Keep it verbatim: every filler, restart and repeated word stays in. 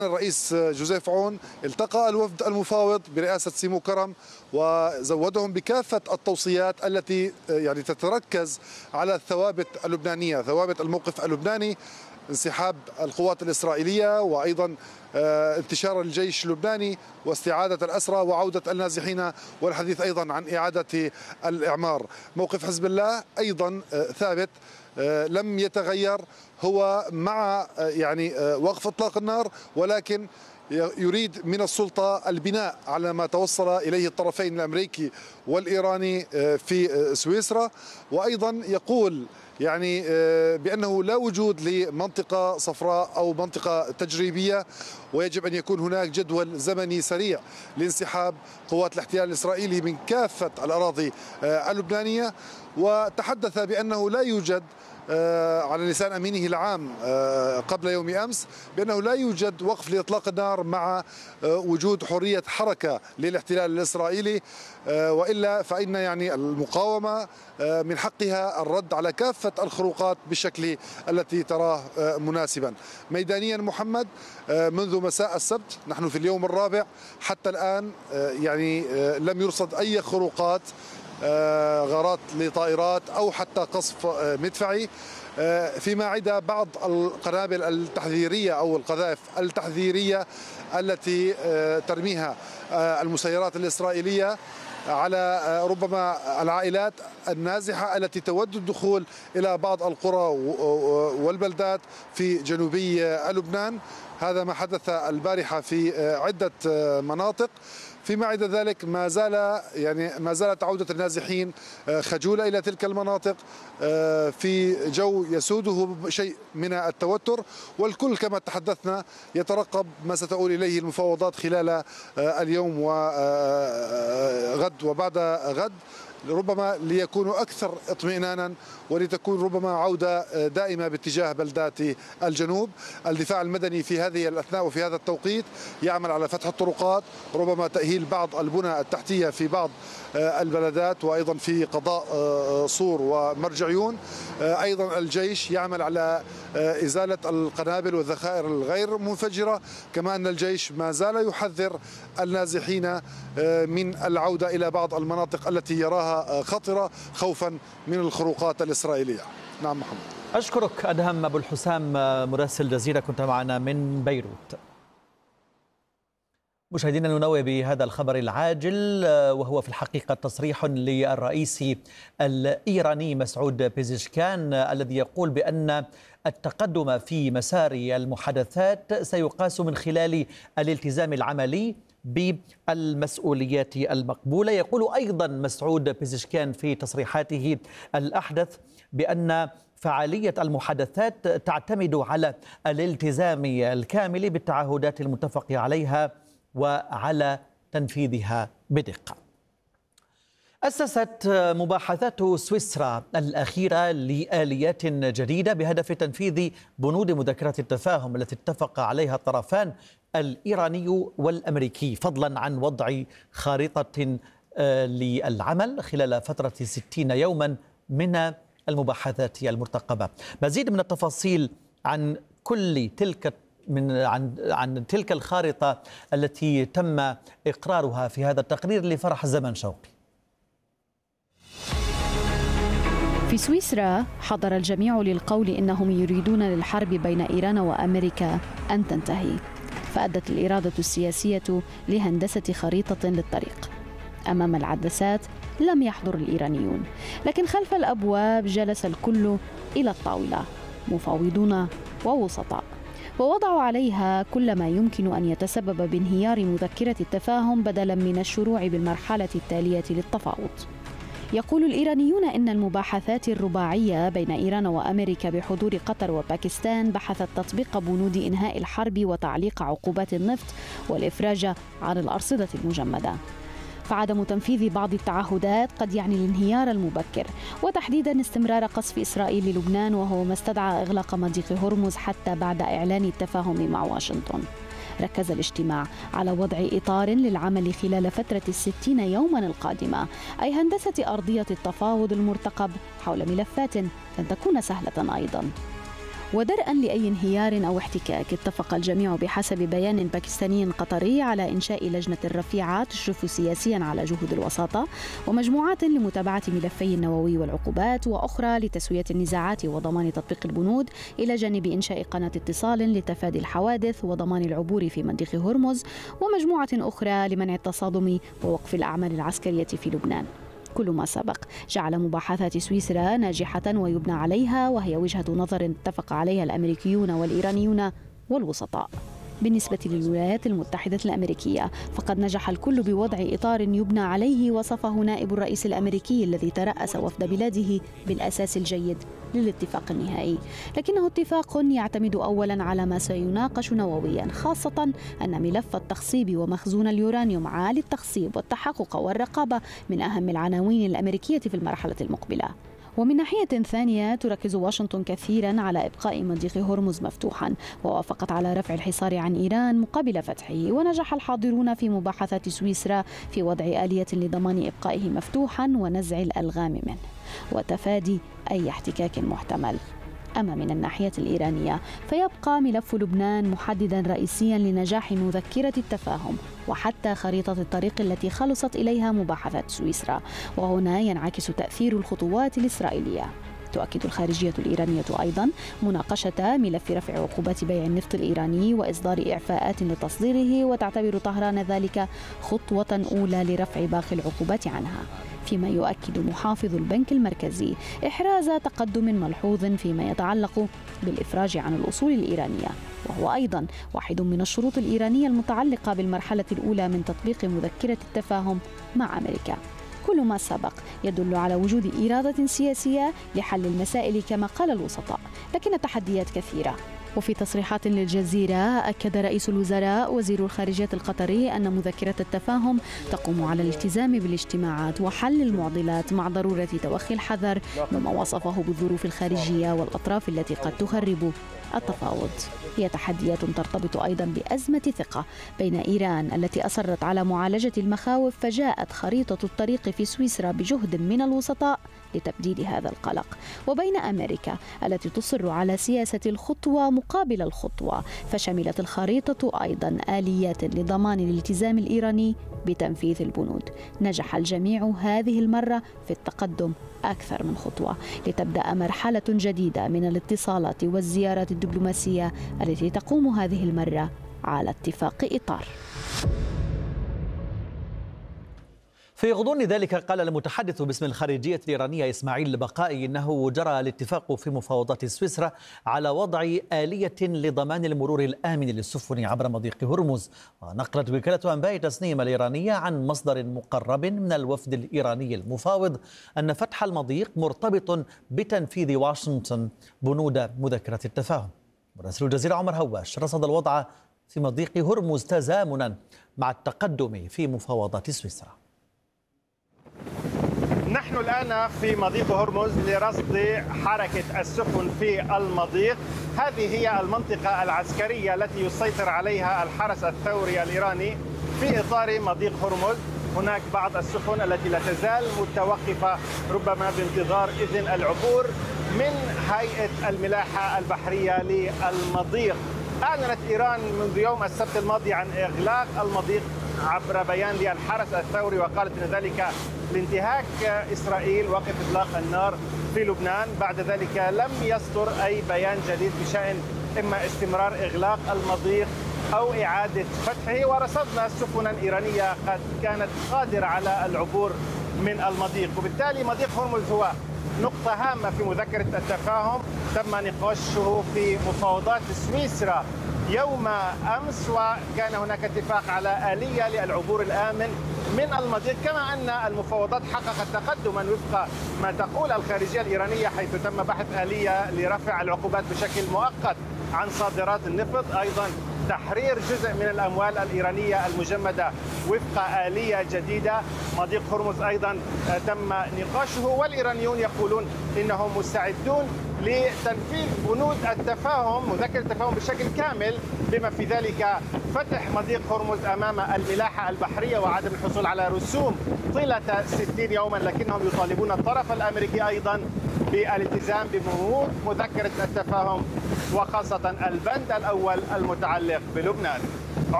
الرئيس جوزيف عون التقى الوفد المفاوض برئاسة سيمو كرم وزودهم بكافة التوصيات التي يعني تتركز على الثوابت اللبنانية، ثوابت الموقف اللبناني، انسحاب القوات الإسرائيلية وأيضا انتشار الجيش اللبناني واستعادة الأسرى وعودة النازحين، والحديث أيضا عن إعادة الإعمار. موقف حزب الله أيضا ثابت لم يتغير، هو مع يعني وقف إطلاق النار، ولكن يريد من السلطة البناء على ما توصل إليه الطرفين الأمريكي والإيراني في سويسرا، وأيضا يقول يعني بأنه لا وجود لمنطقة صفراء أو منطقة تجريبية، ويجب أن يكون هناك جدول زمني سريع لانسحاب قوات الاحتلال الإسرائيلي من كافة الأراضي اللبنانية. وتحدث بأنه لا يوجد على لسان أمينه العام قبل يوم أمس بأنه لا يوجد وقف لإطلاق النار مع وجود حرية حركة للاحتلال الإسرائيلي، وإلا فإن يعني المقاومة من حقها الرد على كافة الخروقات بالشكل التي تراه مناسبا. ميدانيا محمد، منذ مساء السبت نحن في اليوم الرابع حتى الآن يعني لم يرصد أي خروقات، غارات لطائرات أو حتى قصف مدفعي، فيما عدا بعض القنابل التحذيرية أو القذائف التحذيرية التي ترميها المسيرات الإسرائيلية على ربما العائلات النازحة التي تود الدخول إلى بعض القرى والبلدات في جنوبي لبنان. هذا ما حدث البارحة في عدة مناطق. فيما عدا ذلك ما زال يعني ما زالت عودة النازحين خجولة إلى تلك المناطق في جو يسوده شيء من التوتر، والكل كما تحدثنا يترقب ما ستؤول إليه المفاوضات خلال اليوم وغد وبعد غد، ربما ليكونوا أكثر اطمئنانا ولتكون ربما عودة دائمة باتجاه بلدات الجنوب. الدفاع المدني في هذه الأثناء وفي هذا التوقيت يعمل على فتح الطرقات، ربما تأهيل بعض البنى التحتية في بعض البلدات، وأيضا في قضاء صور ومرجعيون. أيضا الجيش يعمل على إزالة القنابل والذخائر الغير منفجرة، كما أن الجيش ما زال يحذر النازحين من العودة إلى بعض المناطق التي يراها خطرة خوفا من الخروقات الإسرائيلية. نعم محمد. أشكرك أدهم أبو الحسام مراسل الجزيرة، كنت معنا من بيروت. مشاهدينا ننوه بهذا الخبر العاجل، وهو في الحقيقة تصريح للرئيس الإيراني مسعود بيزشكان الذي يقول بأن التقدم في مسار المحادثات سيقاس من خلال الالتزام العملي بالمسؤوليات المقبولة. يقول أيضا مسعود بيزشكان في تصريحاته الأحدث بأن فعالية المحادثات تعتمد على الالتزام الكامل بالتعهدات المتفق عليها وعلى تنفيذها بدقة. أسست مباحثات سويسرا الأخيرة لآليات جديدة بهدف تنفيذ بنود مذكرة التفاهم التي اتفق عليها الطرفان الإيراني والأمريكي، فضلا عن وضع خارطة للعمل خلال فترة ستين يوما من المباحثات المرتقبة. مزيد من التفاصيل عن كل تلك من عن عن تلك الخارطة التي تم إقرارها في هذا التقرير لفرح زمن شوقي. في سويسرا حضر الجميع للقول إنهم يريدون للحرب بين إيران وأمريكا أن تنتهي، فأدت الإرادة السياسية لهندسة خريطة للطريق. أمام العدسات لم يحضر الإيرانيون، لكن خلف الأبواب جلس الكل إلى الطاولة، مفاوضون ووسطاء، ووضعوا عليها كل ما يمكن أن يتسبب بانهيار مذكرة التفاهم بدلا من الشروع بالمرحلة التالية للتفاوض. يقول الإيرانيون إن المباحثات الرباعية بين إيران وأمريكا بحضور قطر وباكستان بحثت تطبيق بنود إنهاء الحرب وتعليق عقوبات النفط والإفراج عن الأرصدة المجمدة. فعدم تنفيذ بعض التعهدات قد يعني الانهيار المبكر، وتحديدا استمرار قصف إسرائيل للبنان، وهو ما استدعى إغلاق مضيق هرمز حتى بعد إعلان التفاهم مع واشنطن. ركز الاجتماع على وضع إطار للعمل خلال فترة الستين يوما القادمة، أي هندسة أرضية التفاوض المرتقب حول ملفات لن تكون سهلة أيضا. ودرءا لأي انهيار أو احتكاك، اتفق الجميع بحسب بيان باكستاني قطري على إنشاء لجنة رفيعة تشرف سياسيا على جهود الوساطة، ومجموعات لمتابعة ملفي النووي والعقوبات، وأخرى لتسوية النزاعات وضمان تطبيق البنود، إلى جانب إنشاء قناة اتصال لتفادي الحوادث وضمان العبور في مضيق هرمز، ومجموعة أخرى لمنع التصادم ووقف الأعمال العسكرية في لبنان. كل ما سبق جعل مباحثات سويسرا ناجحة ويبنى عليها، وهي وجهة نظر اتفق عليها الأمريكيون والإيرانيون والوسطاء. بالنسبة للولايات المتحدة الأمريكية فقد نجح الكل بوضع إطار يبنى عليه، وصفه نائب الرئيس الأمريكي الذي ترأس وفد بلاده بالأساس الجيد للاتفاق النهائي، لكنه اتفاق يعتمد أولا على ما سيناقش نوويا، خاصة أن ملف التخصيب ومخزون اليورانيوم عالي التخصيب والتحقق والرقابة من أهم العناوين الأمريكية في المرحلة المقبلة. ومن ناحية ثانية تركز واشنطن كثيرا على إبقاء مضيق هرمز مفتوحا، ووافقت على رفع الحصار عن إيران مقابل فتحه. ونجح الحاضرون في مباحثات سويسرا في وضع آلية لضمان إبقائه مفتوحا ونزع الألغام منه وتفادي أي احتكاك محتمل. أما من الناحية الإيرانية فيبقى ملف لبنان محددا رئيسيا لنجاح مذكرة التفاهم وحتى خريطة الطريق التي خلصت إليها مباحثات سويسرا، وهنا ينعكس تأثير الخطوات الإسرائيلية. تؤكد الخارجية الإيرانية أيضا مناقشة ملف رفع عقوبات بيع النفط الإيراني وإصدار إعفاءات لتصديره، وتعتبر طهران ذلك خطوة أولى لرفع باقي العقوبات عنها، فيما يؤكد محافظ البنك المركزي إحراز تقدم ملحوظ فيما يتعلق بالإفراج عن الأصول الإيرانية، وهو أيضا واحد من الشروط الإيرانية المتعلقة بالمرحلة الأولى من تطبيق مذكرة التفاهم مع أمريكا. كل ما سبق يدل على وجود إرادة سياسية لحل المسائل كما قال الوسطاء، لكن التحديات كثيرة. وفي تصريحات للجزيرة أكد رئيس الوزراء وزير الخارجية القطري أن مذكرة التفاهم تقوم على الالتزام بالاجتماعات وحل المعضلات مع ضرورة توخي الحذر مما وصفه بالظروف الخارجية والأطراف التي قد تخرب التفاوض. هي تحديات ترتبط أيضا بأزمة ثقة بين إيران التي أصرت على معالجة المخاوف، فجاءت خريطة الطريق في سويسرا بجهد من الوسطاء لتبديد هذا القلق، وبين أمريكا التي تصر على سياسة الخطوة مقابل الخطوة، فشملت الخريطة أيضا آليات لضمان الالتزام الإيراني بتنفيذ البنود. نجح الجميع هذه المرة في التقدم أكثر من خطوة لتبدأ مرحلة جديدة من الاتصالات والزيارات الدبلوماسية التي تقوم هذه المرة على اتفاق إطار. في غضون ذلك قال المتحدث باسم الخارجية الإيرانية إسماعيل البقائي إنه جرى الاتفاق في مفاوضات سويسرا على وضع آلية لضمان المرور الآمن للسفن عبر مضيق هرمز. ونقلت وكالة أنباء تسنيم الإيرانية عن مصدر مقرب من الوفد الإيراني المفاوض أن فتح المضيق مرتبط بتنفيذ واشنطن بنود مذكرة التفاهم. مراسل الجزيرة عمر هواش رصد الوضع في مضيق هرمز تزامنا مع التقدم في مفاوضات سويسرا. نحن الآن في مضيق هرمز لرصد حركة السفن في المضيق. هذه هي المنطقة العسكرية التي يسيطر عليها الحرس الثوري الإيراني في إطار مضيق هرمز. هناك بعض السفن التي لا تزال متوقفة ربما بانتظار إذن العبور من هيئة الملاحة البحرية للمضيق. أعلنت إيران منذ يوم السبت الماضي عن إغلاق المضيق عبر بيان للحرس الثوري، وقالت ان ذلك لانتهاك اسرائيل وقف اطلاق النار في لبنان. بعد ذلك لم يصدر اي بيان جديد بشان اما استمرار اغلاق المضيق او اعاده فتحه. ورصدنا سفنا ايرانيه قد كانت قادره على العبور من المضيق، وبالتالي مضيق هرمز هو نقطه هامه في مذكره التفاهم تم نقاشه في مفاوضات سويسرا يوم أمس، وكان هناك اتفاق على آلية للعبور الآمن من المضيق، كما أن المفاوضات حققت تقدما وفق ما تقول الخارجية الإيرانية، حيث تم بحث آلية لرفع العقوبات بشكل مؤقت عن صادرات النفط، أيضا تحرير جزء من الأموال الإيرانية المجمدة وفق آلية جديدة. مضيق هرمز أيضا تم نقاشه، والإيرانيون يقولون إنهم مستعدون لتنفيذ بنود التفاهم مذكرة التفاهم بشكل كامل، بما في ذلك فتح مضيق هرمز أمام الملاحة البحرية وعدم الحصول على رسوم طيلة ستين يوما، لكنهم يطالبون الطرف الأمريكي أيضا بالالتزام ببنود مذكرة التفاهم وخاصة البند الأول المتعلق بلبنان.